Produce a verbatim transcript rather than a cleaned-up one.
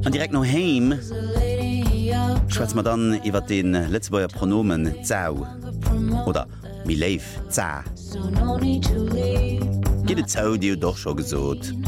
An direkt no heim schwätz man dann iwwer den letzebauer Pronomen Zau oder mi leif za. Gidet Zau Dir doch schon gesot.